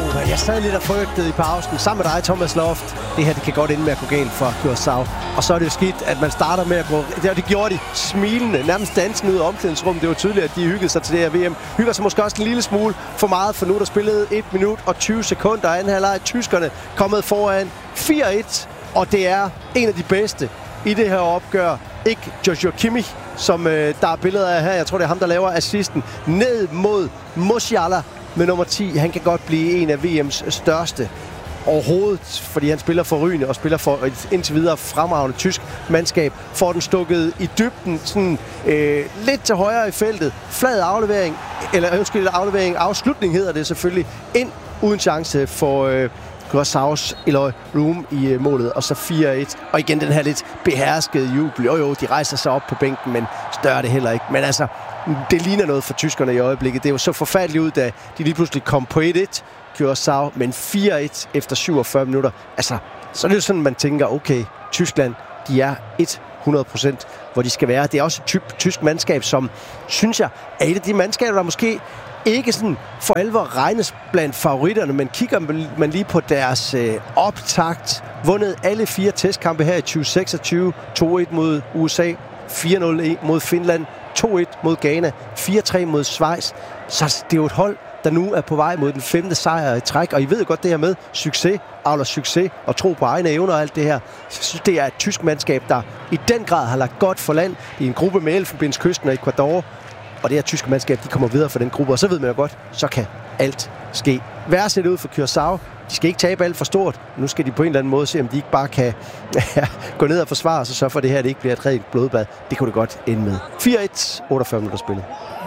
men jeg sad lidt og frygtede i pausen sammen med dig, Thomas Loft. Det her, det kan godt ende med at gå galt for Curaçao. Og så er det jo skidt, at man starter med at gå... Det gjorde de smilende, nærmest dansende ud af omklædningsrummet. Det var tydeligt, at de hyggede sig til det her VM. Hygger sig måske også en lille smule for meget, for nu der spillede 1 minut og 20 sekunder af anden halvleg. Tyskerne kommet foran 4-1, og det er en af de bedste i det her opgør. Ikke Joshua Kimmich, som der er billeder af her. Jeg tror, det er ham, der laver assisten. Ned mod Musiala med nummer 10. Han kan godt blive en af VM's største overhovedet, fordi han spiller for Rygende og spiller for et indtil videre fremragende tysk mandskab. Får den stukket i dybden, sådan lidt til højre i feltet. Flad aflevering, afslutning hedder det selvfølgelig, ind uden chance for Curaçao's Eloy Room i målet, og så 4-1. Og igen den her lidt beherskede jubel. Jo, de rejser sig op på bænken, men større det heller ikke. Men altså, det ligner noget for tyskerne i øjeblikket. Det er jo så forfærdeligt ud, da de lige pludselig kom på 1-1, Curaçao, men 4-1 efter 47 minutter. Altså, så er det jo sådan, man tænker, okay, Tyskland, de er 100%, hvor de skal være. Det er også et tysk mandskab, som, synes jeg, er et af de mandskaber, der måske ikke sådan for alvor regnes blandt favoritterne, men kigger man lige på deres optakt, vundet alle 4 testkampe her i 2026, 2-1 mod USA, 4-0 mod Finland, 2-1 mod Ghana, 4-3 mod Schweiz. Så det er jo et hold, der nu er på vej mod den 5. sejr i træk, og I ved jo godt det her med succes, avler succes og tro på egne evner og alt det her. Jeg synes, det er et tysk mandskab, der i den grad har lagt godt for land i en gruppe med Elfenbenskysten og Ecuador. Og det her tyske mandskab, de kommer videre for den gruppe, og så ved man jo godt, så kan alt ske. Værre set ud for Curaçao. De skal ikke tabe alt for stort. Nu skal de på en eller anden måde se, om de ikke bare kan gå ned og forsvare sig, så for det her, det ikke bliver et rent blodbad. Det kunne det godt ende med. 4-1, 48 minutter spillet.